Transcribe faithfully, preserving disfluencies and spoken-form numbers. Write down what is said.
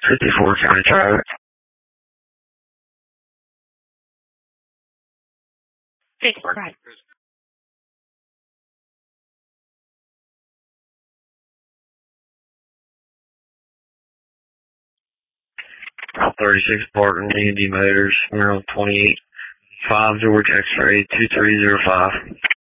fifty-four County Traffic. fifty-four, right. thirty-six Barton, D and D Motors, Maryland twenty-eight, five George X-ray two three zero five.